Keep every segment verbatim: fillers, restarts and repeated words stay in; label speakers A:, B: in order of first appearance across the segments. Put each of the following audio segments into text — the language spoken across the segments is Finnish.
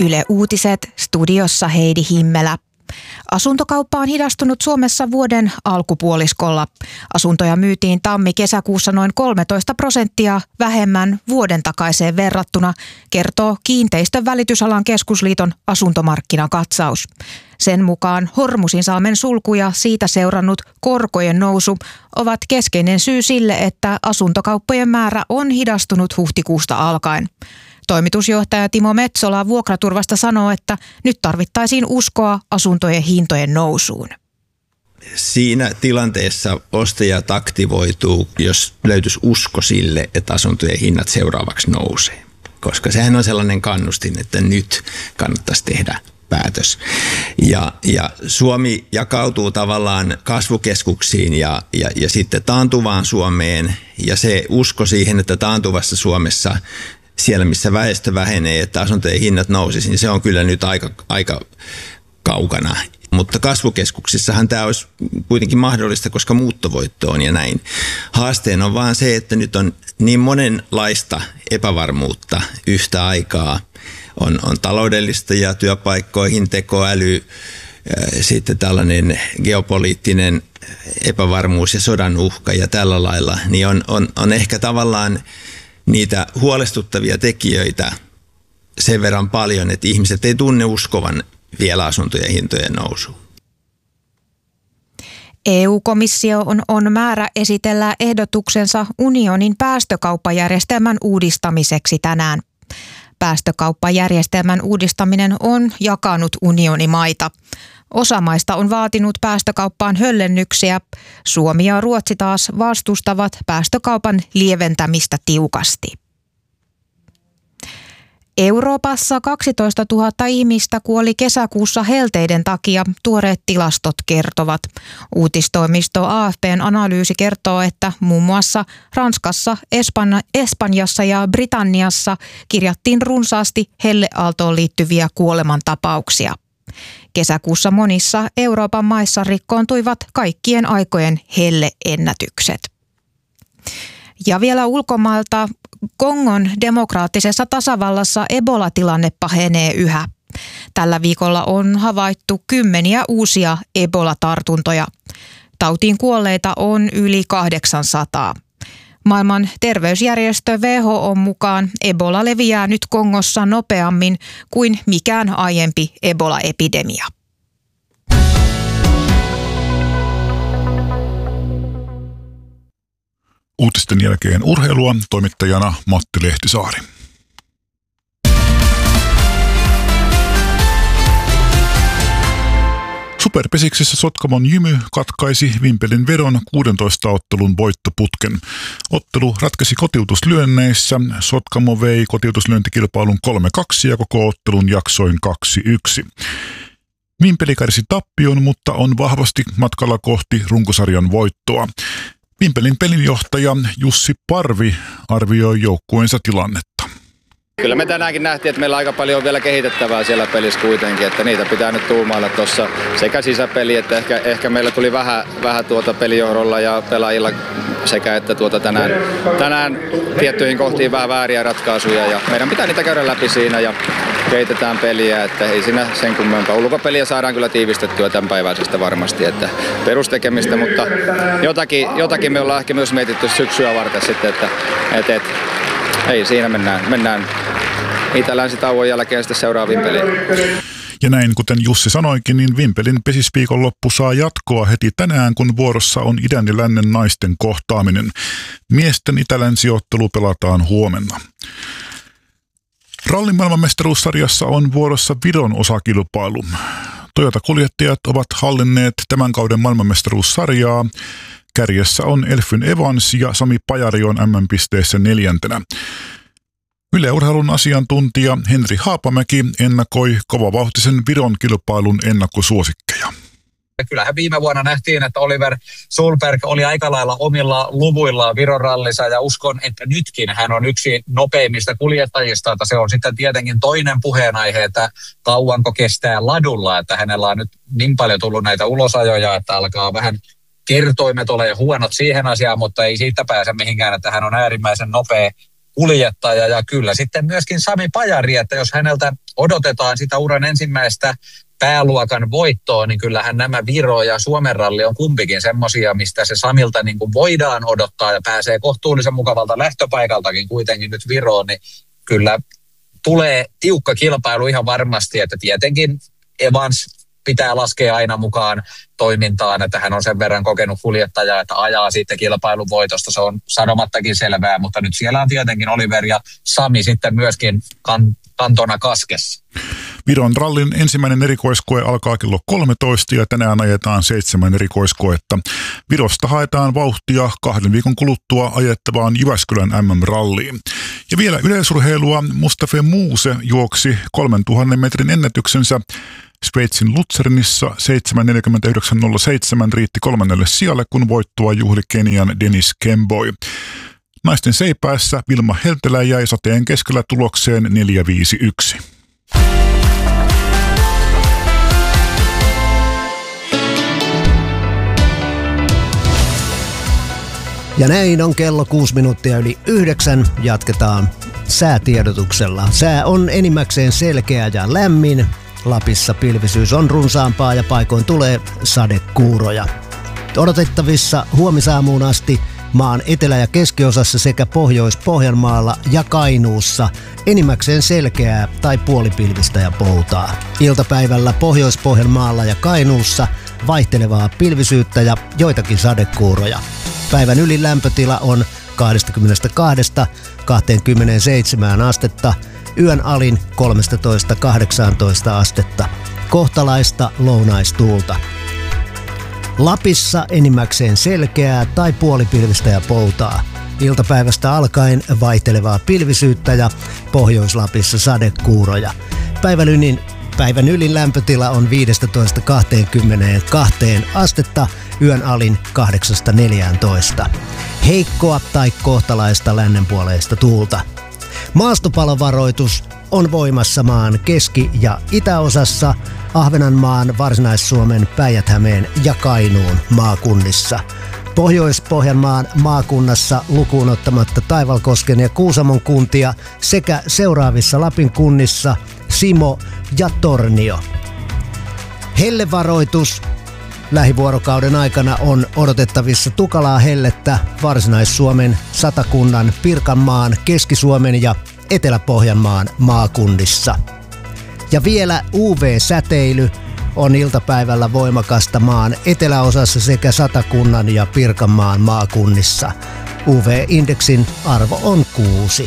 A: Yle Uutiset, studiossa Heidi Himmelä. Asuntokauppa on hidastunut Suomessa vuoden alkupuoliskolla. Asuntoja myytiin tammi-kesäkuussa noin kolmetoista prosenttia vähemmän vuoden takaiseen verrattuna, kertoo Kiinteistön välitysalan keskusliiton asuntomarkkinakatsaus. Sen mukaan Hormusinsalmen sulku ja siitä seurannut korkojen nousu ovat keskeinen syy sille, että asuntokauppojen määrä on hidastunut huhtikuusta alkaen. Toimitusjohtaja Timo Metsola Vuokraturvasta sanoo, että nyt tarvittaisiin uskoa asuntojen hintojen nousuun.
B: Siinä tilanteessa ostajat aktivoituu, jos löytyisi usko sille, että asuntojen hinnat seuraavaksi nousee. Koska sehän on sellainen kannustin, että nyt kannattaisi tehdä päätös. Ja, ja Suomi jakautuu tavallaan kasvukeskuksiin ja, ja, ja sitten taantuvaan Suomeen. Ja se usko siihen, että taantuvassa Suomessa siellä, missä väestö vähenee, että asuntojen hinnat nousisi, niin se on kyllä nyt aika, aika kaukana. Mutta kasvukeskuksissahan tämä olisi kuitenkin mahdollista, koska muuttovoitto on ja näin. Haasteen on vaan se, että nyt on niin monenlaista epävarmuutta yhtä aikaa. On, on taloudellista ja työpaikkoihin, tekoäly, sitten tällainen geopoliittinen epävarmuus ja sodan uhka ja tällä lailla, niin on, on, on ehkä tavallaan niitä huolestuttavia tekijöitä sen verran paljon, että ihmiset ei tunne uskovan vielä asuntojen hintojen nousuun.
A: E U-komissio on, on määrä esitellä ehdotuksensa unionin päästökauppajärjestelmän uudistamiseksi tänään. Päästökauppajärjestelmän uudistaminen on jakanut unionimaita. Osa maista on vaatinut päästökauppaan höllennyksiä. Suomi ja Ruotsi taas vastustavat päästökaupan lieventämistä tiukasti. Euroopassa kaksitoistatuhatta ihmistä kuoli kesäkuussa helteiden takia, tuoreet tilastot kertovat. Uutistoimisto A F P:n analyysi kertoo, että muun muassa Ranskassa, Espan- Espanjassa ja Britanniassa kirjattiin runsaasti helleaaltoon liittyviä kuolemantapauksia. Kesäkuussa monissa Euroopan maissa rikkoontuivat kaikkien aikojen helleennätykset. Ja vielä ulkomailta Kongon demokraattisessa tasavallassa Ebola-tilanne pahenee yhä. Tällä viikolla on havaittu kymmeniä uusia Ebola-tartuntoja. Tautiin kuolleita on yli kahdeksansataa. Maailman terveysjärjestö W H O:n mukaan Ebola leviää nyt Kongossa nopeammin kuin mikään aiempi Ebola-epidemia.
C: Uutisten jälkeen urheilua, toimittajana Matti Lehtisaari. Superpesiksessä Sotkamon Jymy katkaisi Vimpelin vedon kuudentoista ottelun voittoputken. Ottelu ratkesi kotiutuslyönneissä. Sotkamo vei kotiutuslyöntikilpailun kolme kaksi ja koko ottelun jaksoin kaksi yksi. Vimpeli kärsi tappion, mutta on vahvasti matkalla kohti runkosarjan voittoa. Vimpelin pelinjohtaja Jussi Parvi arvioi joukkueensa tilannetta.
D: Kyllä me tänäänkin nähtiin, että meillä aika paljon on vielä kehitettävää siellä pelissä kuitenkin, että niitä pitää nyt tuumailla tuossa sekä sisäpeli, että ehkä, ehkä meillä tuli vähän, vähän tuota pelijohdolla ja pelaajilla sekä, että tuota tänään, tänään tiettyihin kohtiin vähän vääriä ratkaisuja ja meidän pitää niitä käydä läpi siinä ja kehitetään peliä, että ei siinä sen kummempaa. Ulkopeliä saadaan kyllä tiivistettyä tämänpäiväisestä varmasti, että perustekemistä, mutta jotakin, jotakin me ollaan ehkä myös mietitty syksyä varten sitten, että et, et, ei siinä mennään, mennään itä-länsi-tauon jälkeen sitten seuraaviin peliin.
C: Ja näin kuten Jussi sanoikin, niin Vimpelin pesisviikonloppu saa jatkoa heti tänään, kun vuorossa on idän ja lännen naisten kohtaaminen. Miesten itä-länsiottelu pelataan huomenna. Rallin maailmanmestaruussarjassa on vuorossa Viron osakilpailu. Toyota-kuljettajat ovat hallinneet tämän kauden maailmanmestaruussarjaa. Kärjessä on Elfyn Evans ja Sami Pajari on M M-pisteessä neljäntenä. Yle Urheilun asiantuntija Henri Haapamäki ennakoi kovavauhtisen Viron kilpailun ennakkosuosikkeja.
E: Kyllähän viime vuonna nähtiin, että Oliver Solberg oli aika lailla omilla luvuillaan Viron rallissa ja uskon, että nytkin hän on yksi nopeimmista kuljettajista. Että se on sitten tietenkin toinen puheenaihe, että kauanko kestää ladulla, että hänellä on nyt niin paljon tullut näitä ulosajoja, että alkaa vähän kertoimet ole huonot siihen asiaan, mutta ei siitä pääse mihinkään, että hän on äärimmäisen nopea kuljettaja ja kyllä sitten myöskin Sami Pajari, että jos häneltä odotetaan sitä uran ensimmäistä pääluokan voittoa, niin kyllähän nämä Viro ja Suomen ralli on kumpikin semmoisia, mistä se Samilta niin kuin voidaan odottaa ja pääsee kohtuullisen mukavalta lähtöpaikaltakin kuitenkin nyt Viroon, niin kyllä tulee tiukka kilpailu ihan varmasti, että tietenkin Evans pitää laskea aina mukaan toimintaan, että hän on sen verran kokenut kuljettaja, että ajaa sitten kilpailun voitosta, se on sanomattakin selvää, mutta nyt siellä on tietenkin Oliver ja Sami sitten myöskin kan- kantona kaskessa.
C: Viron rallin ensimmäinen erikoiskoe alkaa kello kolmetoista ja tänään ajetaan seitsemän erikoiskoetta. Virosta haetaan vauhtia kahden viikon kuluttua ajettavaan Jyväskylän M M-ralliin. Ja vielä yleisurheilua. Mustafa Muuse juoksi kolmentuhannen metrin ennätyksensä Sveitsin Luzernissa seitsemän neljäkymmentäyhdeksän nolla seitsemän riitti kolmannelle sijalle, kun voittoa juhli Kenian Dennis Kemboi. Naisten seipäässä Vilma Heltelä jäi sateen keskellä tulokseen neljä viisi yksi.
F: Ja näin on kello kuusi minuuttia yli yhdeksän. Jatketaan säätiedotuksella. Sää on enimmäkseen selkeä ja lämmin. Lapissa pilvisyys on runsaampaa ja paikoin tulee sadekuuroja. Odotettavissa huomisaamuun asti maan etelä- ja keskiosassa sekä Pohjois-Pohjanmaalla ja Kainuussa enimmäkseen selkeää tai puolipilvistä ja poutaa. Iltapäivällä Pohjois-Pohjanmaalla ja Kainuussa vaihtelevaa pilvisyyttä ja joitakin sadekuuroja. Päivän ylin lämpötila on kaksikymmentäkaksi kaksikymmentäseitsemän astetta, yön alin kolmetoista kahdeksantoista astetta. Kohtalaista lounaistuulta. Lapissa enimmäkseen selkeää tai puolipilvistä ja poutaa. Iltapäivästä alkaen vaihtelevaa pilvisyyttä ja Pohjois-Lapissa sadekuuroja. Päivän ylin, päivän ylin lämpötila on viisitoista kaksikymmentäkaksi astetta, yön alin kahdeksasta neljääntoista. Heikkoa tai kohtalaista lännenpuoleista tuulta. Maastopalovaroitus on voimassa maan keski- ja itäosassa, Ahvenanmaan, Varsinais-Suomen, Päijät-Hämeen ja Kainuun maakunnissa. Pohjois-Pohjanmaan maakunnassa lukuun ottamatta Taivalkosken ja Kuusamon kuntia sekä seuraavissa Lapin kunnissa Simo ja Tornio. Hellevaroitus lähivuorokauden aikana on odotettavissa tukalaa hellettä Varsinais-Suomen, Satakunnan, Pirkanmaan, Keski-Suomen ja Etelä-Pohjanmaan maakunnissa. Ja vielä U V-säteily on iltapäivällä voimakasta maan eteläosassa sekä Satakunnan ja Pirkanmaan maakunnissa. U V-indeksin arvo on kuusi.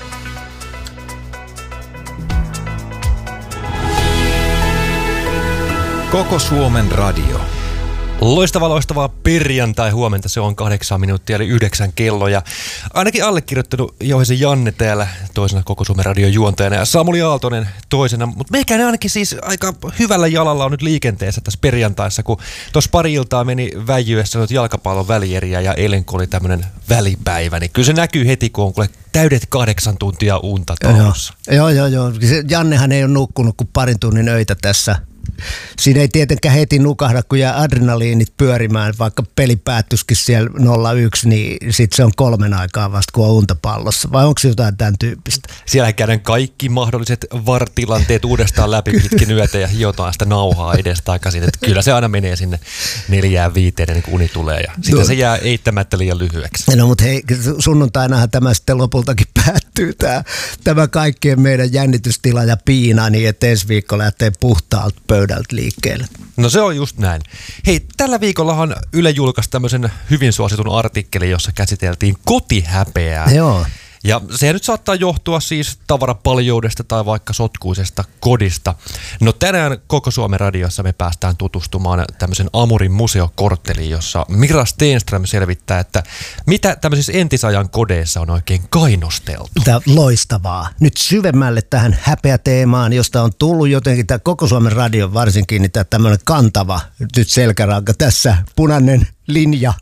G: Koko Suomen radio. Loistava, loistavaa perjantai-huomenta. Se on kahdeksan minuuttia eli yhdeksän kello. Ja ainakin allekirjoittanut Jouhisen Janne täällä toisena Koko Suomen radion juontajana ja Samuli Aaltonen toisena. Mutta meikäinen ainakin siis aika hyvällä jalalla on nyt liikenteessä tässä perjantaissa, kun tuossa pari iltaa meni väijyessä noita jalkapallon välieriä ja eilen kun oli tämmöinen välipäivä, niin kyllä se näkyy heti, kun on kuule täydet kahdeksan tuntia unta taulussa.
F: Joo, joo, joo. Jannehan ei ole nukkunut kuin parin tunnin öitä tässä. Siinä ei tietenkään heti nukahda, kun jää adrenaliinit pyörimään, vaikka peli päättyisikin siellä nolla yksi, niin sitten se on kolmen aikaa vasta, kun on untapallossa. Vai onko se jotain tämän tyyppistä?
G: Siellä käydään kaikki mahdolliset vartilanteet uudestaan läpi pitkin yötä ja hiotaan sitä nauhaa edestakaisin. Että kyllä se aina menee sinne neljään viiteen, niin kun uni tulee ja sitten no. se jää eittämättä liian lyhyeksi.
F: No mutta hei, sunnuntainahan tämä sitten lopultakin päättyy, tämä, tämä kaikkien meidän jännitystila ja piina, niin että ensi viikko lähtee puhtaalta pöydältä liikkeelle.
G: No se on just näin. Hei, tällä viikollahan Yle julkaisi tämmöisen hyvin suositun artikkelin, jossa käsiteltiin kotihäpeää.
F: Joo.
G: Ja se nyt saattaa johtua siis tavarapaljoudesta tai vaikka sotkuisesta kodista. No tänään Koko Suomen radiossa me päästään tutustumaan tämmöisen Amurin museokortteliin, jossa Mira Stenström selvittää, että mitä tämmöisissä entisajan kodeissa on oikein kainosteltu.
F: Tämä on loistavaa. Nyt syvemmälle tähän häpeäteemaan, josta on tullut jotenkin tämä Koko Suomen radio varsinkin, niin tämä tämmöinen kantava nyt selkäranka tässä, punainen linja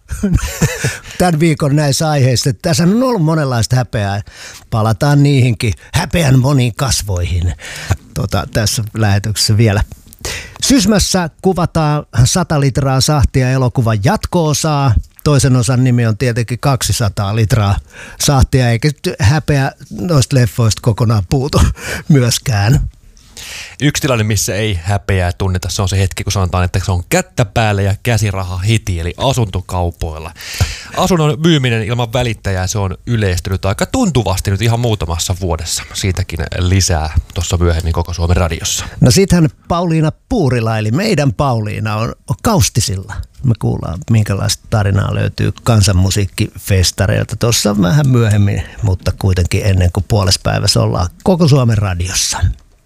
F: tämän viikon näissä aiheissa. Tässä on ollut monenlaista häpeää. Palataan niihinkin häpeän moniin kasvoihin tota, tässä lähetyksessä vielä. Sysmässä kuvataan sata litraa sahtia elokuvan jatko-osaa. Toisen osan nimi on tietenkin kaksisataa litraa sahtia, eikä häpeä noista leffoista kokonaan puutu myöskään.
G: Yksi tilanne, missä ei häpeää tunneta, se on se hetki, kun sanotaan, että se on kättä päälle ja käsiraha hiti, eli asuntokaupoilla. Asunnon myyminen ilman välittäjää, se on yleistynyt aika tuntuvasti nyt ihan muutamassa vuodessa. Siitäkin lisää tuossa myöhemmin Koko Suomen radiossa.
F: No sittenhän Pauliina Puurila, eli meidän Pauliina, on, on Kaustisilla. Me kuullaan, minkälaista tarinaa löytyy kansanmusiikkifestareilta tuossa vähän myöhemmin, mutta kuitenkin ennen kuin puolespäivässä ollaan Koko Suomen radiossa.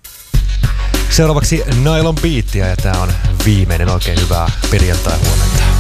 G: Seuraavaksi Nylon Beatia, ja tämä on viimeinen oikein hyvää perjantai-huomenta.